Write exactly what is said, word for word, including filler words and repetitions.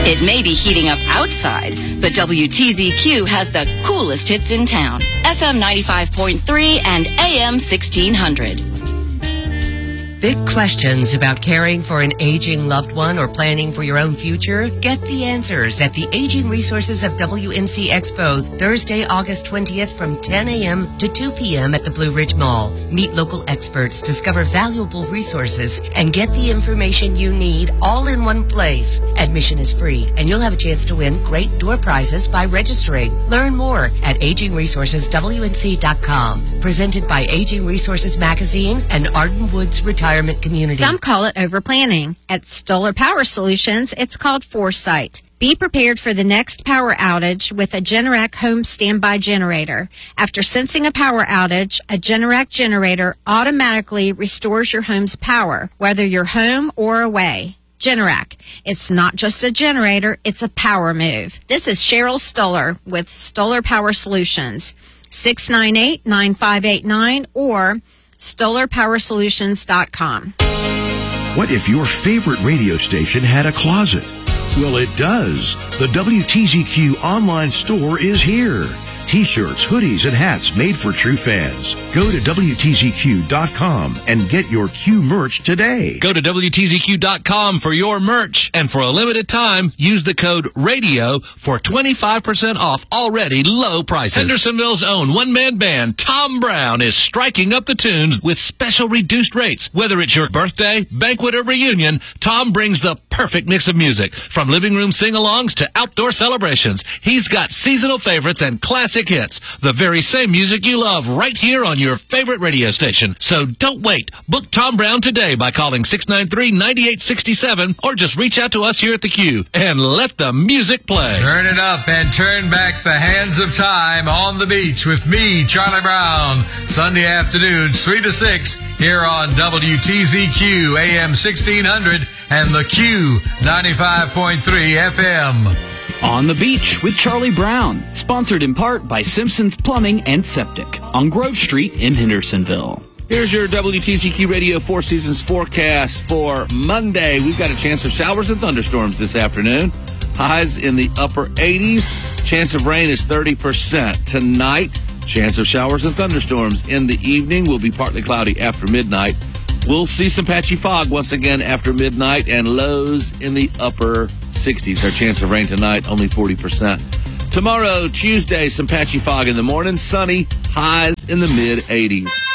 It may be heating up outside, but W T Z Q has the coolest hits in town. F M ninety-five point three and A M sixteen hundred. Big questions about caring for an aging loved one or planning for your own future? Get the answers at the Aging Resources of W N C Expo, Thursday, August twentieth from ten a.m. to two p.m. at the Blue Ridge Mall. Meet local experts, discover valuable resources, and get the information you need all in one place. Admission is free, and you'll have a chance to win great door prizes by registering. Learn more at aging resources w n c dot com. Presented by Aging Resources Magazine and Arden Woods Retirement Community. Some call it overplanning. At Stoller Power Solutions, it's called foresight. Be prepared for the next power outage with a Generac home standby generator. After sensing a power outage, a Generac generator automatically restores your home's power, whether you're home or away. Generac. It's not just a generator, it's a power move. This is Cheryl Stoller with Stoller Power Solutions. six nine eight, nine five eight nine or stoller power solutions dot com. What if your favorite radio station had a closet? Well, it does. The W T Z Q online store is here. T-shirts, hoodies, and hats made for true fans. Go to W T Z Q dot com and get your Q merch today. Go to W T Z Q dot com for your merch, and for a limited time, use the code RADIO for twenty-five percent off already low prices. Hendersonville's own one-man band, Tom Brown, is striking up the tunes with special reduced rates. Whether it's your birthday, banquet, or reunion, Tom brings the perfect mix of music. From living room sing-alongs to outdoor celebrations, he's got seasonal favorites and classic hits, the very same music you love right here on your favorite radio station. So don't wait. Book Tom Brown today by calling six nine three, nine eight six seven or just reach out to us here at the Q and let the music play. Turn it up and turn back the hands of time on the beach with me, Charlie Brown, Sunday afternoons three to six here on W T Z Q A M sixteen hundred and the Q ninety-five point three F M. On the Beach with Charlie Brown, sponsored in part by Simpson's Plumbing and Septic on Grove Street in Hendersonville. Here's your W T Z Q Radio Four Seasons forecast for Monday. We've got a chance of showers and thunderstorms this afternoon. Highs in the upper eighties. Chance of rain is thirty percent. Tonight, chance of showers and thunderstorms in the evening. Will be partly cloudy after midnight. We'll see some patchy fog once again after midnight, and lows in the upper sixties. Our chance of rain tonight, only forty percent. Tomorrow, Tuesday, some patchy fog in the morning. Sunny, highs in the mid eighties.